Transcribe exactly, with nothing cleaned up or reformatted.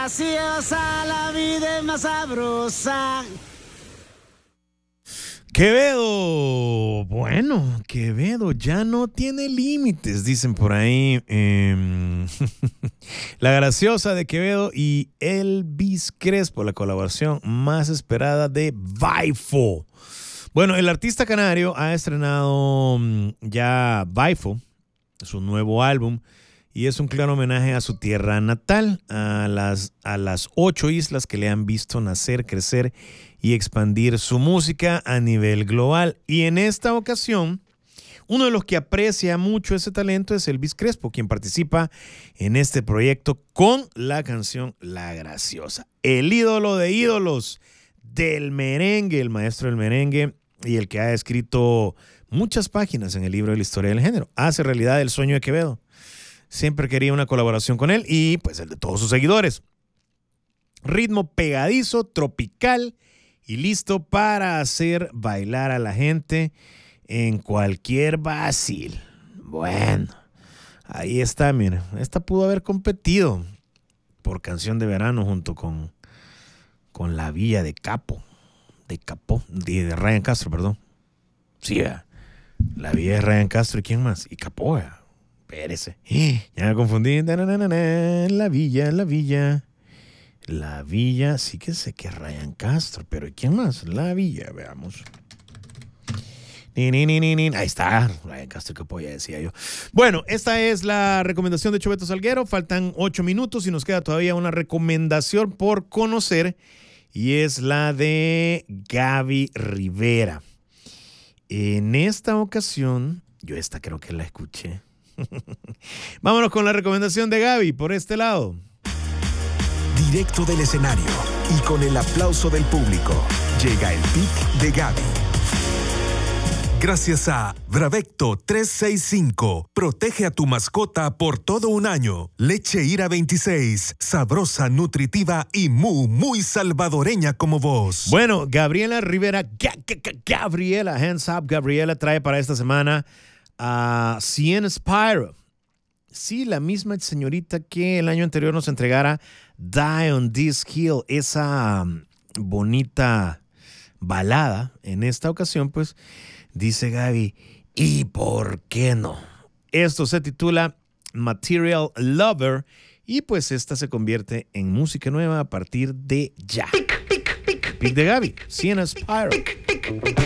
graciosa, la vida es más sabrosa. Quevedo, bueno, Quevedo ya no tiene límites, dicen por ahí. Eh, la graciosa de Quevedo y Elvis Crespo, la colaboración más esperada de Baifo. Bueno, el artista canario ha estrenado ya Baifo, su nuevo álbum, y es un claro homenaje a su tierra natal, a las, a las ocho islas que le han visto nacer, crecer y expandir su música a nivel global. Y en esta ocasión, uno de los que aprecia mucho ese talento es Elvis Crespo, quien participa en este proyecto con la canción La Graciosa. El ídolo de ídolos del merengue, el maestro del merengue y el que ha escrito muchas páginas en el libro de la historia del género. Hace realidad el sueño de Quevedo. Siempre quería una colaboración con él y pues el de todos sus seguidores. Ritmo pegadizo, tropical y listo para hacer bailar a la gente en cualquier vacil. Bueno, ahí está, miren. Esta pudo haber competido por canción de verano junto con, con La Villa de Capo. De Capó, de, de Ryan Castro, perdón. Sí, ¿verdad? La Villa de Ryan Castro y quién más. Y Capó, ¿verdad? Espérese. Ya me confundí. La Villa, La Villa. La Villa, sí que sé que es Ryan Castro, pero ¿y quién más? La Villa, veamos. Ni, ni, ni, ni, ni. Ahí está, Ryan Castro, qué polla decía yo. Bueno, esta es la recomendación de Chobeto Salguero. Faltan ocho minutos y nos queda todavía una recomendación por conocer y es la de Gaby Rivera. En esta ocasión, yo esta creo que la escuché. Vámonos con la recomendación de Gaby por este lado. Directo del escenario y con el aplauso del público, llega el pick de Gaby. Gracias a Bravecto trescientos sesenta y cinco. Protege a tu mascota por todo un año. Leche Ira veintiséis. Sabrosa, nutritiva y muy, muy salvadoreña como vos. Bueno, Gabriela Rivera, Ga- Ga- Gabriela, hands up, Gabriela trae para esta semana a Cien Spyro. Sí, la misma señorita que el año anterior nos entregara Die on This Hill, esa um, bonita balada. En esta ocasión, pues, dice Gaby, ¿y por qué no? Esto se titula Material Lover y pues esta se convierte en música nueva a partir de ya. Pick de Gaby, Cien Spyro.